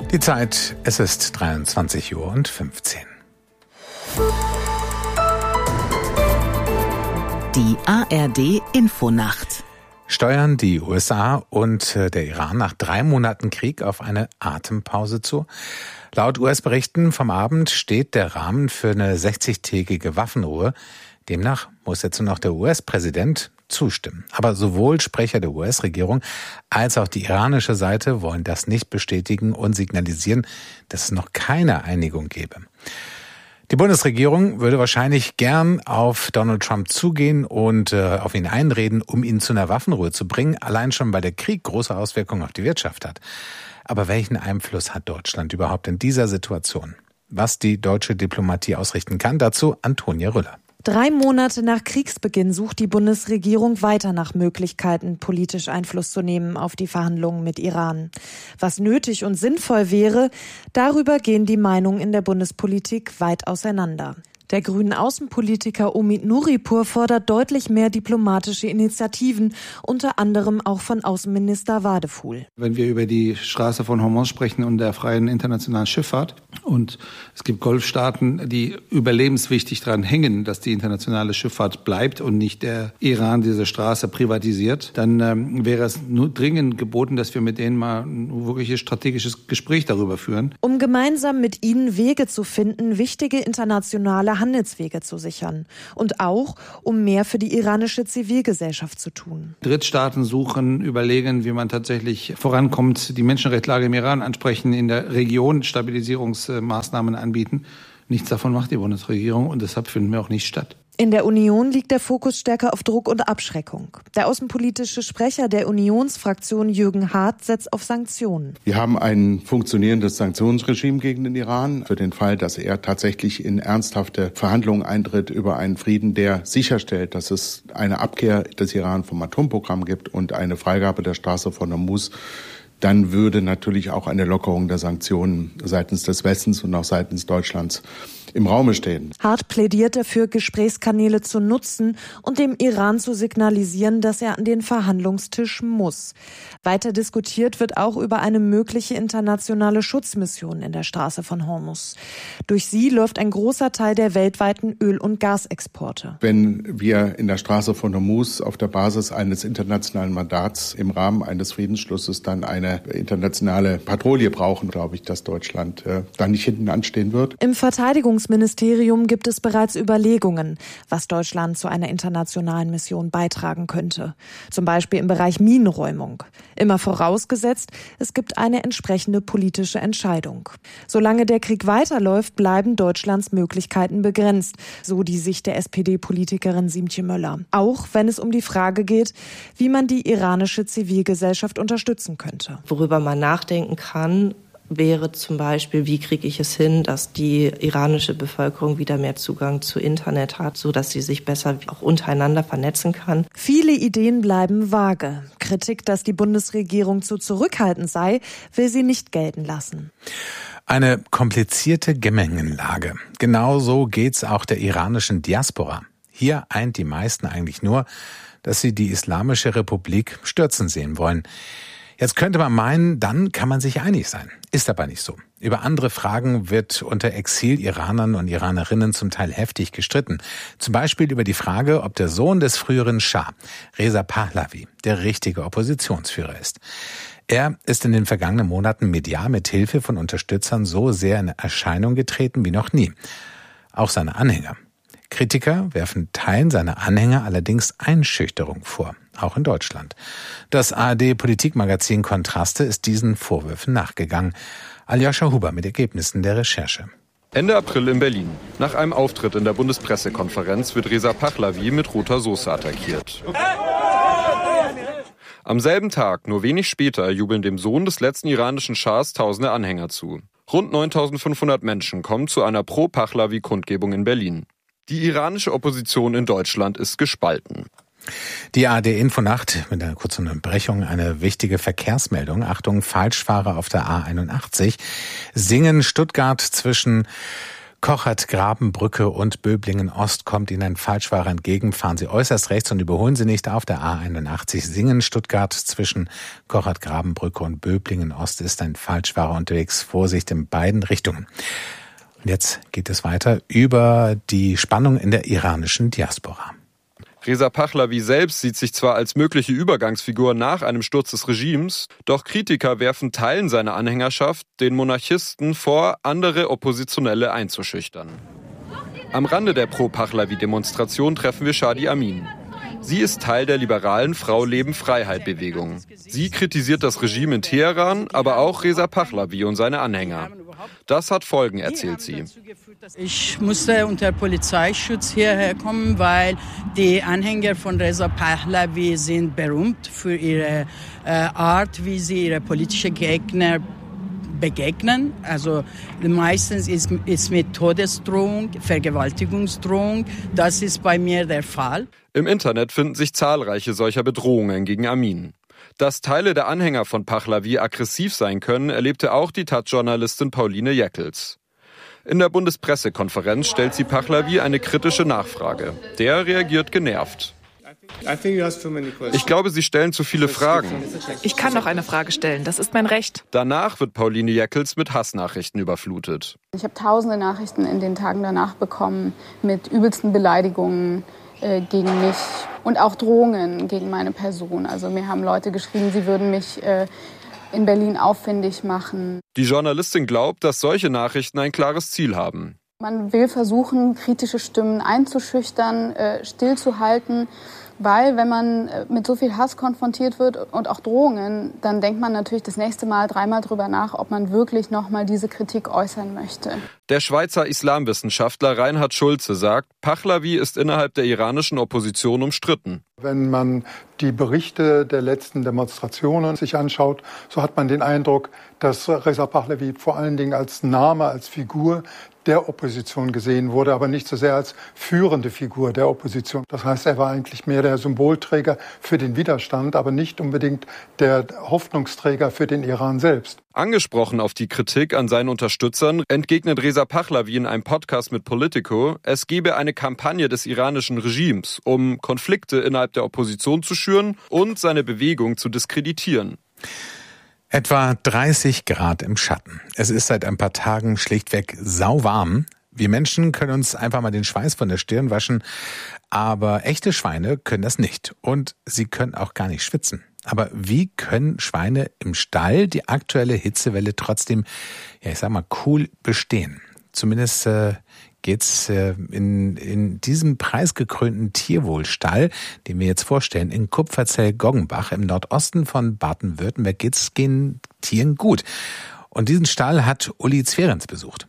Die Zeit, es ist 23:15 Uhr. Die ARD-Infonacht. Steuern die USA und der Iran nach 3 Monaten Krieg auf eine Atempause zu? Laut US-Berichten vom Abend steht der Rahmen für eine 60-tägige Waffenruhe. Demnach muss jetzt nur noch der US-Präsident zustimmen. Aber sowohl Sprecher der US-Regierung als auch die iranische Seite wollen das nicht bestätigen und signalisieren, dass es noch keine Einigung gäbe. Die Bundesregierung würde wahrscheinlich gern auf Donald Trump zugehen und auf ihn einreden, um ihn zu einer Waffenruhe zu bringen, allein schon weil der Krieg große Auswirkungen auf die Wirtschaft hat. Aber welchen Einfluss hat Deutschland überhaupt in dieser Situation? Was die deutsche Diplomatie ausrichten kann, dazu Antonia Rüller. 3 Monate nach Kriegsbeginn sucht die Bundesregierung weiter nach Möglichkeiten, politisch Einfluss zu nehmen auf die Verhandlungen mit Iran. Was nötig und sinnvoll wäre, darüber gehen die Meinungen in der Bundespolitik weit auseinander. Der grünen Außenpolitiker Omid Nuripur fordert deutlich mehr diplomatische Initiativen, unter anderem auch von Außenminister Wadefuhl. Wenn wir über die Straße von Hormuz sprechen und der freien internationalen Schifffahrt und es gibt Golfstaaten, die überlebenswichtig daran hängen, dass die internationale Schifffahrt bleibt und nicht der Iran diese Straße privatisiert, dann wäre es nur dringend geboten, dass wir mit denen mal ein wirkliches strategisches Gespräch darüber führen. Um gemeinsam mit ihnen Wege zu finden, wichtige internationale Handelswege zu sichern und auch, um mehr für die iranische Zivilgesellschaft zu tun. Drittstaaten suchen, überlegen, wie man tatsächlich vorankommt, die Menschenrechtslage im Iran ansprechen, in der Region Stabilisierungsmaßnahmen anbieten. Nichts davon macht die Bundesregierung und deshalb finden wir auch nicht statt. In der Union liegt der Fokus stärker auf Druck und Abschreckung. Der außenpolitische Sprecher der Unionsfraktion Jürgen Hart setzt auf Sanktionen. Wir haben ein funktionierendes Sanktionsregime gegen den Iran für den Fall, dass er tatsächlich in ernsthafte Verhandlungen eintritt über einen Frieden, der sicherstellt, dass es eine Abkehr des Iran vom Atomprogramm gibt und eine Freigabe der Straße von Hormuz. Dann würde natürlich auch eine Lockerung der Sanktionen seitens des Westens und auch seitens Deutschlands im Raume stehen. Hart plädiert dafür, Gesprächskanäle zu nutzen und dem Iran zu signalisieren, dass er an den Verhandlungstisch muss. Weiter diskutiert wird auch über eine mögliche internationale Schutzmission in der Straße von Hormuz. Durch sie läuft ein großer Teil der weltweiten Öl- und Gasexporte. Wenn wir in der Straße von Hormuz auf der Basis eines internationalen Mandats im Rahmen eines Friedensschlusses dann eine internationale Patrouille brauchen, glaube ich, dass Deutschland da nicht hinten anstehen wird. Im Verteidigungsministerium gibt es bereits Überlegungen, was Deutschland zu einer internationalen Mission beitragen könnte. Zum Beispiel im Bereich Minenräumung. Immer vorausgesetzt, es gibt eine entsprechende politische Entscheidung. Solange der Krieg weiterläuft, bleiben Deutschlands Möglichkeiten begrenzt, so die Sicht der SPD-Politikerin Siemtje Möller. Auch wenn es um die Frage geht, wie man die iranische Zivilgesellschaft unterstützen könnte. Worüber man nachdenken kann, wäre zum Beispiel, wie kriege ich es hin, dass die iranische Bevölkerung wieder mehr Zugang zu Internet hat, sodass sie sich besser auch untereinander vernetzen kann. Viele Ideen bleiben vage. Kritik, dass die Bundesregierung zu zurückhaltend sei, will sie nicht gelten lassen. Eine komplizierte Gemengenlage. Genauso geht's auch der iranischen Diaspora. Hier eint die meisten eigentlich nur, dass sie die Islamische Republik stürzen sehen wollen. Jetzt könnte man meinen, dann kann man sich einig sein. Ist aber nicht so. Über andere Fragen wird unter Exil-Iranern und Iranerinnen zum Teil heftig gestritten. Zum Beispiel über die Frage, ob der Sohn des früheren Schah, Reza Pahlavi, der richtige Oppositionsführer ist. Er ist in den vergangenen Monaten medial mit Hilfe von Unterstützern so sehr in Erscheinung getreten wie noch nie. Auch seine Anhänger. Kritiker werfen Teilen seiner Anhänger allerdings Einschüchterung vor, auch in Deutschland. Das ARD-Politikmagazin Kontraste ist diesen Vorwürfen nachgegangen. Aljoscha Huber mit Ergebnissen der Recherche. Ende April in Berlin. Nach einem Auftritt in der Bundespressekonferenz wird Reza Pahlavi mit roter Soße attackiert. Am selben Tag, nur wenig später, jubeln dem Sohn des letzten iranischen Schahs tausende Anhänger zu. Rund 9.500 Menschen kommen zu einer Pro-Pahlavi-Kundgebung in Berlin. Die iranische Opposition in Deutschland ist gespalten. Die ARD-Infonacht mit einer kurzen Unterbrechung, eine wichtige Verkehrsmeldung. Achtung, Falschfahrer auf der A81 singen Stuttgart zwischen Kochert, Grabenbrücke und Böblingen-Ost kommt Ihnen ein Falschfahrer entgegen. Fahren Sie äußerst rechts und überholen Sie nicht auf der A81 Singen-Stuttgart. Zwischen Kochert, Grabenbrücke und Böblingen-Ost ist ein Falschfahrer unterwegs. Vorsicht in beiden Richtungen. Und jetzt geht es weiter über die Spannung in der iranischen Diaspora. Reza Pahlavi selbst sieht sich zwar als mögliche Übergangsfigur nach einem Sturz des Regimes, doch Kritiker werfen Teilen seiner Anhängerschaft, den Monarchisten, vor, andere Oppositionelle einzuschüchtern. Am Rande der Pro-Pahlavi-Demonstration treffen wir Shadi Amin. Sie ist Teil der liberalen Frau-Leben-Freiheit-Bewegung. Sie kritisiert das Regime in Teheran, aber auch Reza Pahlavi und seine Anhänger. Das hat Folgen, erzählt sie. Ich musste unter Polizeischutz hierher kommen, weil die Anhänger von Reza Pahlavi sind berühmt für ihre Art, wie sie ihre politischen Gegner begegnen. Also meistens ist mit Todesdrohung, Vergewaltigungsdrohung. Das ist bei mir der Fall. Im Internet finden sich zahlreiche solcher Bedrohungen gegen Amin. Dass Teile der Anhänger von Pahlavi aggressiv sein können, erlebte auch die Taz-Journalistin Pauline Jäckels. In der Bundespressekonferenz stellt sie Pahlavi eine kritische Nachfrage. Der reagiert genervt. Ich glaube, Sie stellen zu viele Fragen. Ich kann noch eine Frage stellen, das ist mein Recht. Danach wird Pauline Jäckels mit Hassnachrichten überflutet. Ich habe tausende Nachrichten in den Tagen danach bekommen mit übelsten Beleidigungen gegen mich und auch Drohungen gegen meine Person. Also mir haben Leute geschrieben, sie würden mich in Berlin auffindig machen. Die Journalistin glaubt, dass solche Nachrichten ein klares Ziel haben. Man will versuchen, kritische Stimmen einzuschüchtern, stillzuhalten, weil wenn man mit so viel Hass konfrontiert wird und auch Drohungen, dann denkt man natürlich das nächste Mal dreimal drüber nach, ob man wirklich nochmal diese Kritik äußern möchte. Der Schweizer Islamwissenschaftler Reinhard Schulze sagt, Pahlavi ist innerhalb der iranischen Opposition umstritten. Wenn man die Berichte der letzten Demonstrationen sich anschaut, so hat man den Eindruck, dass Reza Pahlavi vor allen Dingen als Name, als Figur der Opposition gesehen wurde, aber nicht so sehr als führende Figur der Opposition. Das heißt, er war eigentlich mehr der Symbolträger für den Widerstand, aber nicht unbedingt der Hoffnungsträger für den Iran selbst. Angesprochen auf die Kritik an seinen Unterstützern entgegnet Reza Pahlavi in einem Podcast mit Politico, es gebe eine Kampagne des iranischen Regimes, um Konflikte innerhalb der Opposition zu schüren und seine Bewegung zu diskreditieren. Etwa 30 Grad im Schatten. Es ist seit ein paar Tagen schlichtweg sauwarm. Wir Menschen können uns einfach mal den Schweiß von der Stirn waschen, aber echte Schweine können das nicht und sie können auch gar nicht schwitzen. Aber wie können Schweine im Stall die aktuelle Hitzewelle trotzdem, cool bestehen? Zumindest geht's in diesem preisgekrönten Tierwohlstall, den wir jetzt vorstellen, in Kupferzell-Goggenbach im Nordosten von Baden-Württemberg geht's den Tieren gut. Und diesen Stall hat Uli Zverenz besucht.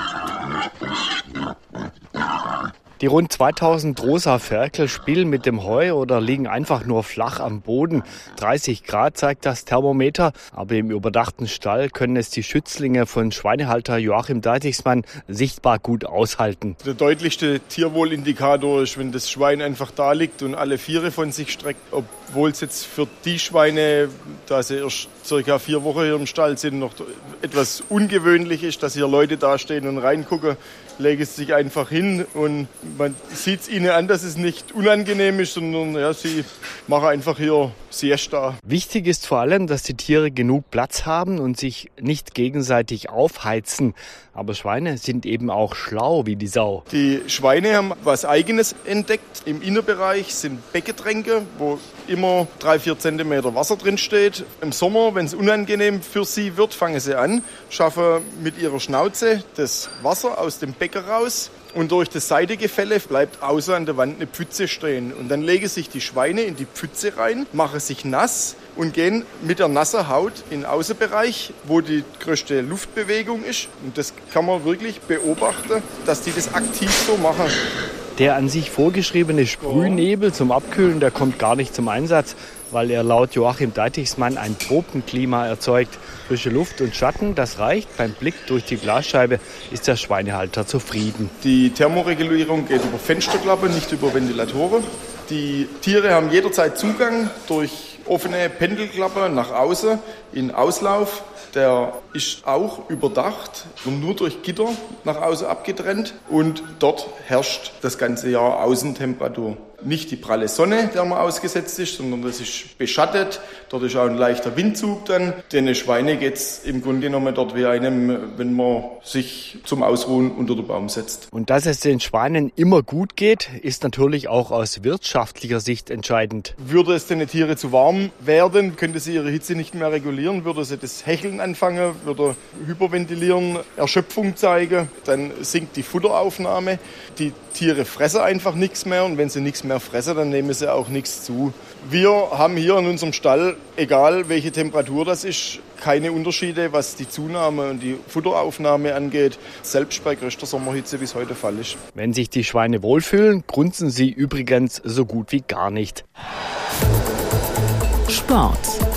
Die rund 2000 rosa Ferkel spielen mit dem Heu oder liegen einfach nur flach am Boden. 30 Grad zeigt das Thermometer, aber im überdachten Stall können es die Schützlinge von Schweinehalter Joachim Deitichsmann sichtbar gut aushalten. Der deutlichste Tierwohlindikator ist, wenn das Schwein einfach da liegt und alle Viere von sich streckt, obwohl es jetzt für die Schweine, da sie erst circa 4 Wochen hier im Stall sind, noch etwas ungewöhnlich ist, dass hier Leute dastehen und reingucken, legen sie sich einfach hin und man sieht es ihnen an, dass es nicht unangenehm ist, sondern sie machen einfach hier Siesta. Wichtig ist vor allem, dass die Tiere genug Platz haben und sich nicht gegenseitig aufheizen. Aber Schweine sind eben auch schlau wie die Sau. Die Schweine haben was Eigenes entdeckt. Im Innerbereich sind Beckentränke, wo immer 3-4 Zentimeter Wasser drin steht. Im Sommer, wenn es unangenehm für sie wird, fangen sie an, schaffen mit ihrer Schnauze das Wasser aus dem Becken raus. Und durch das Seitengefälle bleibt außer an der Wand eine Pfütze stehen. Und dann legen sich die Schweine in die Pfütze rein, machen sich nass und gehen mit der nassen Haut in den Außenbereich, wo die größte Luftbewegung ist. Und das kann man wirklich beobachten, dass die das aktiv so machen. Der an sich vorgeschriebene Sprühnebel zum Abkühlen, der kommt gar nicht zum Einsatz, weil er laut Joachim Deitichsmann ein Tropenklima erzeugt. Frische Luft und Schatten, das reicht. Beim Blick durch die Glasscheibe ist der Schweinehalter zufrieden. Die Thermoregulierung geht über Fensterklappe, nicht über Ventilatoren. Die Tiere haben jederzeit Zugang durch Offene Pendelklappe nach außen in Auslauf. Der ist auch überdacht, nur durch Gitter nach außen abgetrennt und dort herrscht das ganze Jahr Außentemperatur. Nicht die pralle Sonne, der man ausgesetzt ist, sondern das ist beschattet. Dort ist auch ein leichter Windzug dann. Den Schweine geht's im Grunde genommen dort wie einem, wenn man sich zum Ausruhen unter den Baum setzt. Und dass es den Schweinen immer gut geht, ist natürlich auch aus wirtschaftlicher Sicht entscheidend. Würde es den Tiere zu warm werden, könnte sie ihre Hitze nicht mehr regulieren, würde sie das Hecheln anfangen, würde hyperventilieren, Erschöpfung zeigen, dann sinkt die Futteraufnahme. Die Tiere fressen einfach nichts mehr und wenn sie nichts mehr fressen, dann nehmen sie auch nichts zu. Wir haben hier in unserem Stall, egal welche Temperatur das ist, keine Unterschiede, was die Zunahme und die Futteraufnahme angeht, selbst bei größter Sommerhitze, wie es heute der Fall ist. Wenn sich die Schweine wohlfühlen, grunzen sie übrigens so gut wie gar nicht. Sport.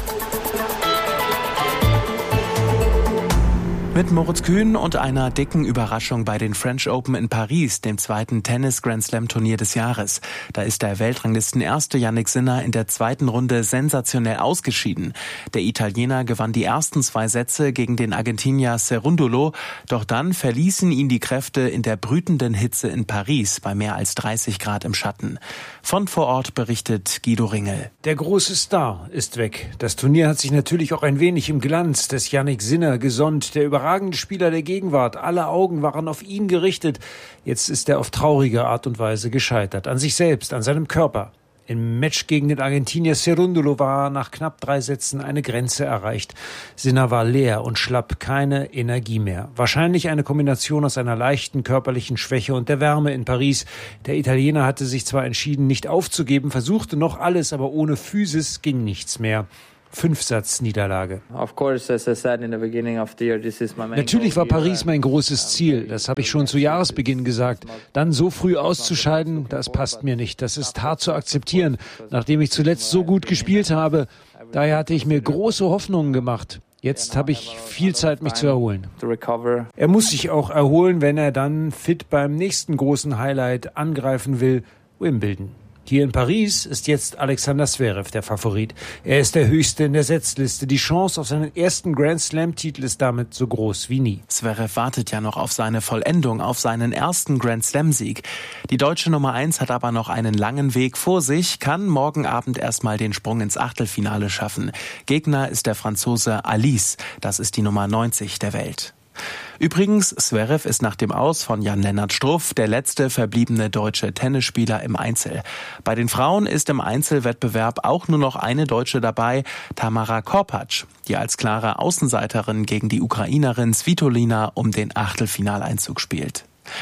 Mit Moritz Kühn und einer dicken Überraschung bei den French Open in Paris, dem zweiten Tennis-Grand-Slam-Turnier des Jahres. Da ist der Weltranglisten-Erste Jannik Sinner in der zweiten Runde sensationell ausgeschieden. Der Italiener gewann die ersten 2 Sätze gegen den Argentinier Cerundolo, doch dann verließen ihn die Kräfte in der brütenden Hitze in Paris bei mehr als 30 Grad im Schatten. Von vor Ort berichtet Guido Ringel. Der große Star ist weg. Das Turnier hat sich natürlich auch ein wenig im Glanz des Jannik Sinner gesonnt, der überragende Spieler der Gegenwart. Alle Augen waren auf ihn gerichtet. Jetzt ist er auf traurige Art und Weise gescheitert. An sich selbst, an seinem Körper. Im Match gegen den Argentinier Cerundolo war nach knapp 3 Sätzen eine Grenze erreicht. Sinner war leer und schlapp, keine Energie mehr. Wahrscheinlich eine Kombination aus einer leichten körperlichen Schwäche und der Wärme in Paris. Der Italiener hatte sich zwar entschieden, nicht aufzugeben, versuchte noch alles, aber ohne Physis ging nichts mehr. 5-Satz-Niederlage. Natürlich war Paris mein großes Ziel. Das habe ich schon zu Jahresbeginn gesagt. Dann so früh auszuscheiden, das passt mir nicht. Das ist hart zu akzeptieren, nachdem ich zuletzt so gut gespielt habe. Daher hatte ich mir große Hoffnungen gemacht. Jetzt habe ich viel Zeit, mich zu erholen. Er muss sich auch erholen, wenn er dann fit beim nächsten großen Highlight angreifen will, Wimbledon. Hier in Paris ist jetzt Alexander Zverev der Favorit. Er ist der Höchste in der Setzliste. Die Chance auf seinen ersten Grand-Slam-Titel ist damit so groß wie nie. Zverev wartet ja noch auf seine Vollendung, auf seinen ersten Grand-Slam-Sieg. Die deutsche Nummer 1 hat aber noch einen langen Weg vor sich, kann morgen Abend erstmal den Sprung ins Achtelfinale schaffen. Gegner ist der Franzose Alice. Das ist die Nummer 90 der Welt. Übrigens, Zverev ist nach dem Aus von Jan-Lennart Struff der letzte verbliebene deutsche Tennisspieler im Einzel. Bei den Frauen ist im Einzelwettbewerb auch nur noch eine Deutsche dabei, Tamara Korpatsch, die als klare Außenseiterin gegen die Ukrainerin Svitolina um den Achtelfinaleinzug spielt.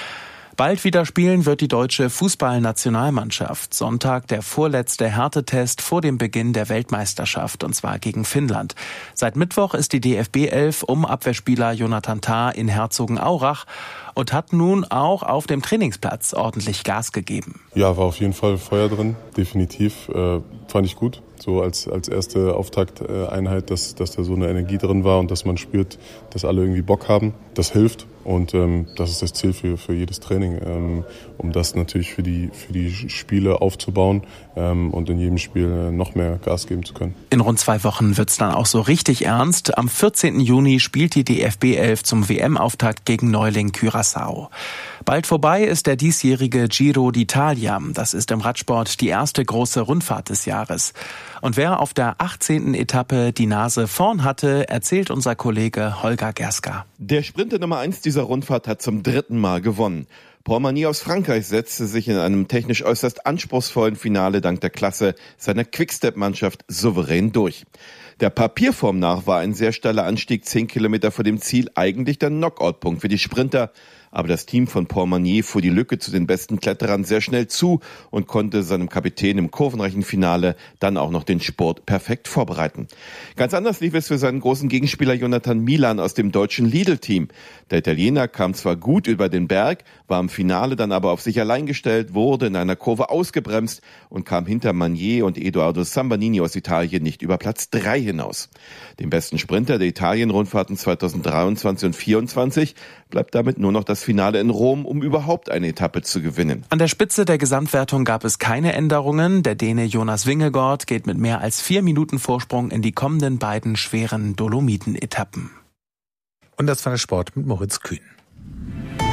Bald wieder spielen wird die deutsche Fußballnationalmannschaft. Sonntag der vorletzte Härtetest vor dem Beginn der Weltmeisterschaft, und zwar gegen Finnland. Seit Mittwoch ist die DFB-11 um Abwehrspieler Jonathan Tah in Herzogenaurach und hat nun auch auf dem Trainingsplatz ordentlich Gas gegeben. Ja, war auf jeden Fall Feuer drin, definitiv. Fand ich gut. So als erste Auftakteinheit, dass da so eine Energie drin war und dass man spürt, dass alle irgendwie Bock haben. Das hilft und das ist das Ziel für jedes Training, um das natürlich für die Spiele aufzubauen und in jedem Spiel noch mehr Gas geben zu können. In rund 2 Wochen wird's dann auch so richtig ernst. Am 14. Juni spielt die DFB 11 zum WM-Auftakt gegen Neuling Curaçao. Bald vorbei ist der diesjährige Giro d'Italia. Das ist im Radsport die erste große Rundfahrt des Jahres. Und wer auf der 18. Etappe die Nase vorn hatte, erzählt unser Kollege Holger Gerska. Der Sprinter Nummer 1 dieser Rundfahrt hat zum 3. Mal gewonnen. Paul Magny aus Frankreich setzte sich in einem technisch äußerst anspruchsvollen Finale dank der Klasse seiner Quickstep-Mannschaft souverän durch. Der Papierform nach war ein sehr steiler Anstieg 10 Kilometer vor dem Ziel eigentlich der Knockout-Punkt für die Sprinter. Aber das Team von Paul Magny fuhr die Lücke zu den besten Kletterern sehr schnell zu und konnte seinem Kapitän im kurvenreichen Finale dann auch noch den Sport perfekt vorbereiten. Ganz anders lief es für seinen großen Gegenspieler Jonathan Milan aus dem deutschen Lidl-Team. Der Italiener kam zwar gut über den Berg, war im Finale dann aber auf sich allein gestellt, wurde in einer Kurve ausgebremst und kam hinter Magny und Edoardo Sambanini aus Italien nicht über Platz 3 hinaus. Dem besten Sprinter der Italien-Rundfahrten 2023 und 2024 bleibt damit nur noch das Finale in Rom, um überhaupt eine Etappe zu gewinnen. An der Spitze der Gesamtwertung gab es keine Änderungen. Der Däne Jonas Vingegaard geht mit mehr als 4 Minuten Vorsprung in die kommenden beiden schweren Dolomiten-Etappen. Und das war der Sport mit Moritz Kühn.